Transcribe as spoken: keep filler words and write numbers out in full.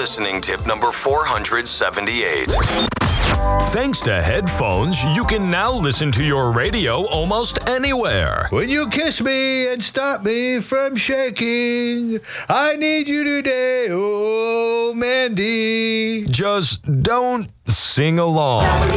listening tip number four hundred seventy-eight. Thanks to headphones, you can now listen to your radio almost anywhere. When you kiss me and stop me from shaking, I need you today, oh Mandy. Just don't sing along.